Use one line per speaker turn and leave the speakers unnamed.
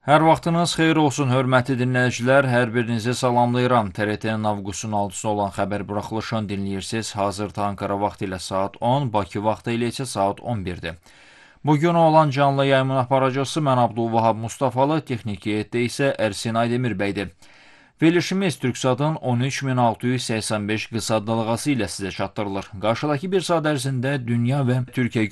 Hər vaxtınız xeyir olsun, hörmətli dinləyicilər. Hər birinizi salamlayıram. TRT-nin avqustun 6-sı olan xəbər buraxılışını dinləyirsiniz. Hazırda Ankara vaxtı ilə saat 10, Bakı vaxtı ilə isə saat 11-dir. Bugün olan canlı yayımın aparıcısı mən Abdulvahab Mustafalı, texniki heyətdə isə Ərsin Aydemir bəydir. Verilişimiz Türksadın 13685 qısa dalğası ilə sizə çatdırılır. Qarşıdakı bir saat ərzində dünya və Türkiyə